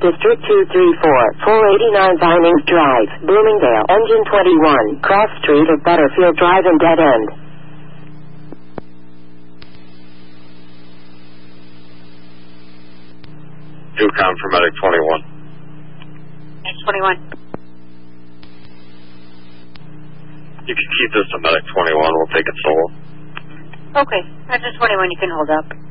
District 234, 489 Vinings Drive, Bloomingdale, Engine 21, Cross Street of Butterfield Drive and Dead End. Ducom for Medic 21. Medic 21. You can keep this to Medic 21, we'll take it solo. Okay, Medic 21, you can hold up.